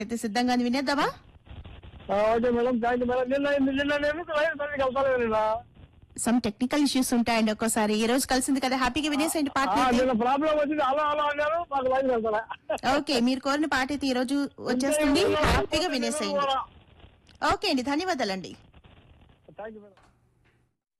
అయితే సిద్ధంగా ఉంది, వినేద్దామా? Okay madam, thank you madam. నిన్న నేను కలుస్తాను నిన్న. సమ్ టెక్నికల్ ఇష్యూస్ ఉంటాయండి ఒక్కోసారి. ఈ రోజు కలిసింది కదా, హ్యాపీగా వినేసేయండి పాట అయితే. నిన్న ప్రాబ్లం వచ్చింది, అలా అలా అన్నారు, మాకు లైన్ వెళ్తారా? ఓకే, మీరు కోరిన పాట అయితే ఈ రోజు వచ్చేస్తుంది, హ్యాపీగా వినేసేయండి. ఓకే అండి, ధన్యవాదాలండి. Thank you madam.